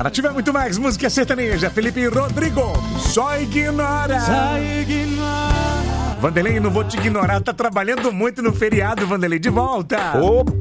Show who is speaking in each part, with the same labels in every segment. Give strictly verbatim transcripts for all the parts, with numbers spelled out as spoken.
Speaker 1: Ativa muito mais música sertaneja. Felipe Rodrigo, só ignora.
Speaker 2: Só ignora.
Speaker 1: Vanderlei, não vou te ignorar, tá trabalhando muito no feriado, Vanderlei, de volta.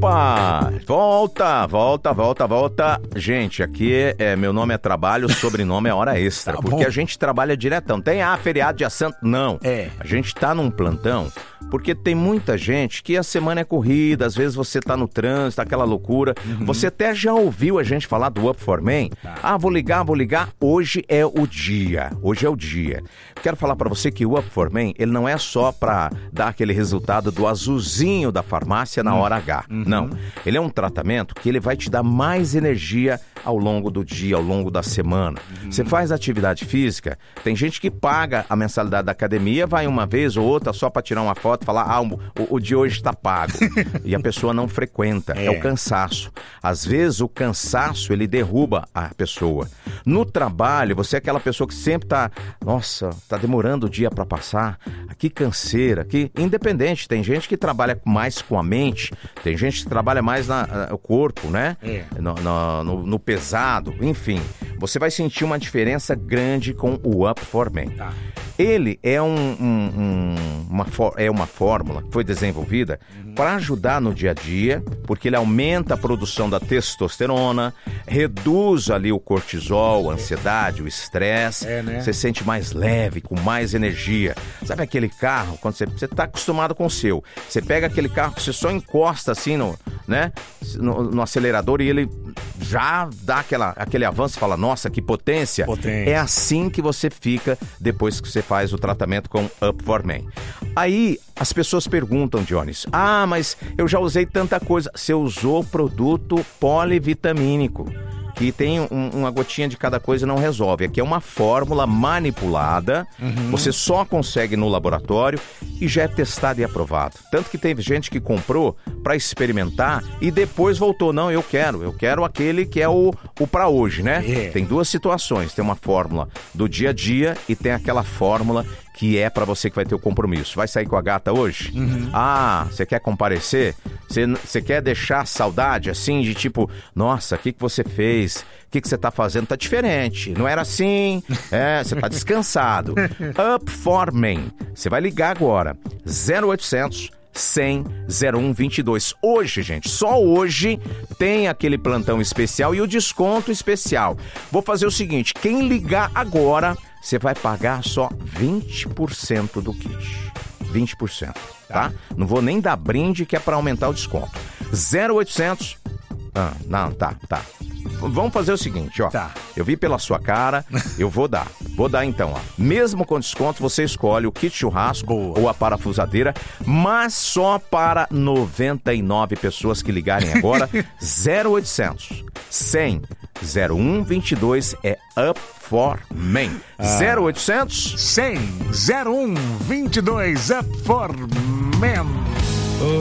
Speaker 3: Opa, volta, volta, volta, volta. Gente, aqui é, meu nome é trabalho, sobrenome é hora extra,
Speaker 1: Tá
Speaker 3: porque
Speaker 1: bom.
Speaker 3: a gente trabalha diretão. Tem, ah, feriado dia santo, não.
Speaker 1: É.
Speaker 3: A gente tá num plantão, porque tem muita gente que a semana é corrida, às vezes você tá no trânsito, aquela loucura.
Speaker 1: Uhum.
Speaker 3: Você até já ouviu a gente falar do Up for Men?
Speaker 1: Tá.
Speaker 3: Ah, vou ligar, vou ligar. Hoje é o dia, hoje é o dia. Quero falar pra você que o Up for Men, ele não é só pra dar aquele resultado do azulzinho da farmácia na hora H.
Speaker 1: Uhum.
Speaker 3: Não. Ele é um tratamento que ele vai te dar mais energia ao longo do dia, ao longo da semana.
Speaker 1: Uhum.
Speaker 3: Você faz atividade física, tem gente que paga a mensalidade da academia, vai uma vez ou outra só pra tirar uma foto e falar, ah, o, o de hoje está pago. E a pessoa não frequenta, é. é o cansaço. Às vezes o cansaço, ele derruba a pessoa. No trabalho, você é aquela pessoa que sempre tá, nossa, tá demorando o dia pra passar, que canseira, que independente, tem gente que trabalha mais com a mente, tem gente que trabalha mais no corpo, né?
Speaker 1: É.
Speaker 3: No, no, no, no pesado, enfim. Você vai sentir uma diferença grande com o Up for Men.
Speaker 1: Tá.
Speaker 3: Ele é, um, um, um, uma, é uma fórmula que foi desenvolvida uhum. para ajudar no dia a dia, porque ele aumenta a produção da testosterona, reduz ali o cortisol, a ansiedade, o estresse,
Speaker 1: é, né?
Speaker 3: Você sente mais leve, com mais energia. Sabe aquele carro, quando você está acostumado com o seu, você pega aquele carro que você só encosta assim no, né, no, no acelerador e ele já dá aquela, aquele avanço e fala, nossa, que potência.
Speaker 1: potência.
Speaker 3: É assim que você fica depois que você faz o tratamento com Up for Men. Aí as pessoas perguntam, Jones, ah, mas eu já usei tanta coisa. Você usou produto polivitamínico, que tem um, uma gotinha de cada coisa e não resolve. Aqui é uma fórmula manipulada, uhum. você só consegue no laboratório e já é testado e aprovado. Tanto que teve gente que comprou para experimentar e depois voltou, não, eu quero, eu quero aquele que é o, o para hoje, né?
Speaker 1: É.
Speaker 3: Tem duas situações, tem uma fórmula do dia a dia e tem aquela fórmula que é pra você que vai ter o compromisso. Vai sair com a gata hoje? Uhum. Ah, você quer comparecer? Você quer deixar saudade, assim, de tipo, nossa, o que, que você fez? O que, que você tá fazendo? Tá diferente. Não era assim. É, você tá descansado. Up for Men. Você vai ligar agora. zero oitocentos, cem, zero um vinte e dois. Hoje, gente, só hoje tem aquele plantão especial e o desconto especial. Vou fazer o seguinte, quem ligar agora, você vai pagar só vinte por cento do kit. vinte por cento, tá? tá? Não vou nem dar brinde, que é para aumentar o desconto. zero oitocentos... Ah, não, tá, tá. Vamos fazer o seguinte, ó.
Speaker 1: Tá.
Speaker 3: Eu vi pela sua cara, eu vou dar. Vou dar então, ó. Mesmo com desconto, você escolhe o kit churrasco Boa. ou a parafusadeira, mas só para noventa e nove pessoas que ligarem agora. zero oitocentos, cem, zero um vinte e dois é Up for Men. Ah. zero oitocentos,
Speaker 1: cem, zero um vinte e dois Up for Men.